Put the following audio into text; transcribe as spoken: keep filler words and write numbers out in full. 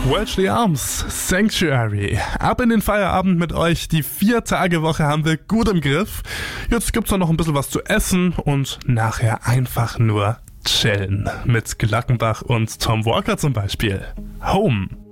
Welshly Arms, Sanctuary. Ab in den Feierabend mit euch. Die Vier-Tage-Woche haben wir gut im Griff. Jetzt gibt's noch ein bisschen was zu essen und nachher einfach nur chillen. Mit Glackenbach und Tom Walker zum Beispiel. Home.